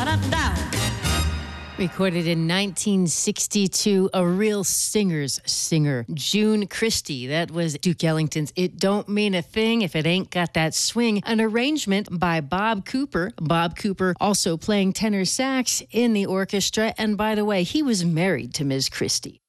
Recorded in 1962, a real singer's singer, June Christy. That was Duke Ellington's It Don't Mean a Thing If It Ain't Got That Swing, an arrangement by Bob Cooper. Bob Cooper also playing tenor sax in the orchestra. And by the way, he was married to Ms. Christy.